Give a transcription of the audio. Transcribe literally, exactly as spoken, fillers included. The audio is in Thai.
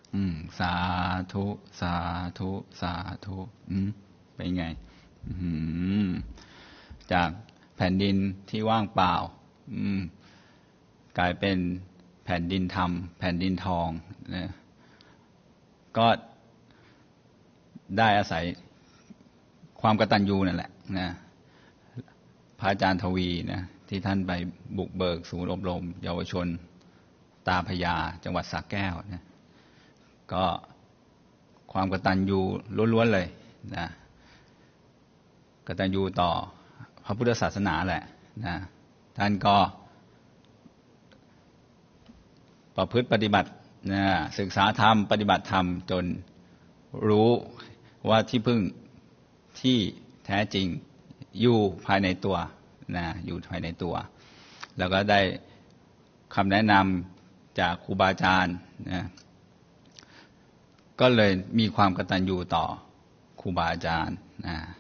อืมสาธุสาธุสาธุอืมเป็นไงอืมจากแผ่นดินที่ว่างเปล่าอืมกลายเป็นแผ่นดินธรรมแผ่นดินทองนะก็ได้อาศัยความกตัญญูนั่นแหละนะพระอาจารย์ทวีนะที่ท่านไปบุกเบิกศูนย์อบรมเยาวชนตาพญาจังหวัดสระแก้วนะก็ความกตัญญูล้วนๆเลยนะกตัญญูต่อพระพุทธศาสนาแหละนะท่านก็ประพฤติปฏิบัตินะศึกษาธรรมปฏิบัติธรรมจนรู้ว่าที่พึ่งที่แท้จริงอยู่ภายในตัวนะอยู่ภายในตัวแล้วก็ได้คำแนะนำจากครูบาอาจารย์นะก็เลยมีความกตัญญูต่อครูบาอาจารย์นะ